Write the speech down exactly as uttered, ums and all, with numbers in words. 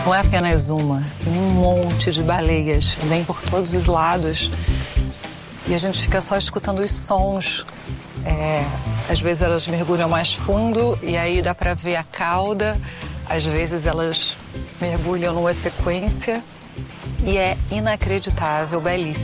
Não é apenas uma, tem um monte de baleias, vem por todos os lados e a gente fica só escutando os sons. É, às vezes elas mergulham mais fundo e aí dá para ver a cauda, às vezes elas mergulham numa sequência e é inacreditável, belíssimo.